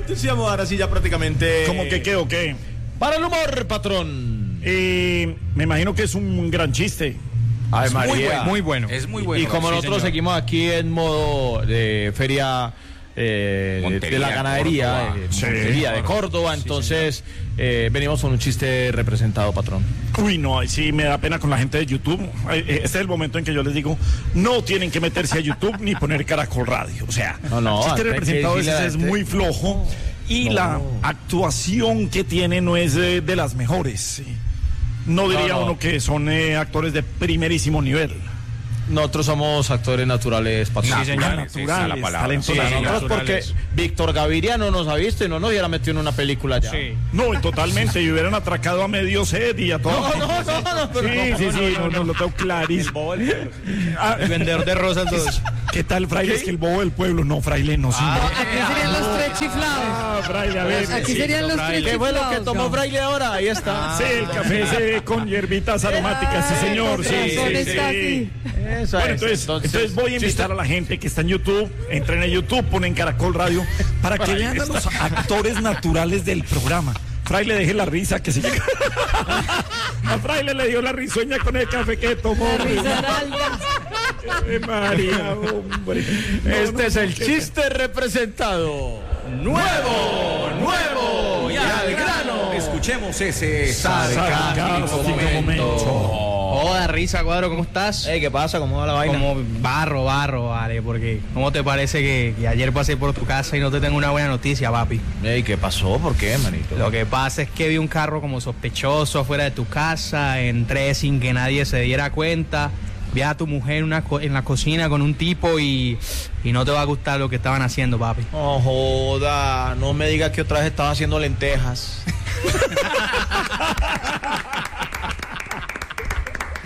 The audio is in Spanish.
Decíamos ahora sí ya prácticamente. ¿Cómo que qué o qué? Para el humor, patrón. Me imagino que es un gran chiste. Ay, Es María. muy bueno. Es muy bueno. Y como sí, nosotros señor. seguimos aquí en modo de feria de Montería, la ganadería, Córdoba. Montería de Córdoba, entonces venimos con un chiste representado, patrón. Uy, no, ahí sí me da pena con la gente de YouTube. Este es el momento en que yo les digo, no tienen que meterse a YouTube ni poner Caracol Radio. O sea, No, el chiste hay que representado a decirle a veces la es gente. muy flojo y la actuación que tiene no es de las mejores. Sí. No diría No. uno que son actores de primerísimo nivel. Nosotros somos actores naturales, patrón. Sí, señor. Naturales, Esa es la palabra. talentosos. Sí, Sí, nosotros porque naturales. Víctor Gaviria no nos ha visto y no nos hubiera metido en una película ya. Sí. No, y totalmente, y hubieran atracado a medio set y a todo. No, pero No, lo tengo clarísimo. Ah, El vendedor de rosas 2. ¿Qué tal, fraile? Es que el bobo del pueblo. No, fraile, no, sí. Aquí serían los tres chiflados. Ah, fraile, a ver. Aquí sí. serían los tres ¿Qué fue lo que chiflados. tomó Fraile ahora? Ahí está. Sí, el café ese con hierbitas aromáticas, sí, señor. Sí, Corazón sí, está sí. así. Eso Bueno, es. entonces voy a invitar a la gente que está en YouTube, entren a YouTube, ponen Caracol Radio, para que vean a los actores naturales del programa. Fraile, deje la risa que se llega. A Fraile le dio la risueña con el café que tomó. La risa alta. María, hombre. Este es el chiste representado. Nuevo y al grano. Escuchemos ese Sarcástico momento. Hola, risa, Cuadro, ¿cómo estás? ¿Qué pasa? ¿Cómo va la vaina? Como barro, vale, porque ¿cómo te parece que ayer pasé por tu casa y no te tengo una buena noticia, papi? Ey, ¿qué pasó? ¿Por qué, manito? Lo que pasa es que vi un carro como sospechoso afuera de tu casa, entré sin que nadie se diera cuenta, vi a tu mujer en la cocina con un tipo y no te va a gustar lo que estaban haciendo, papi. No joda, no me digas que otra vez estaba haciendo lentejas.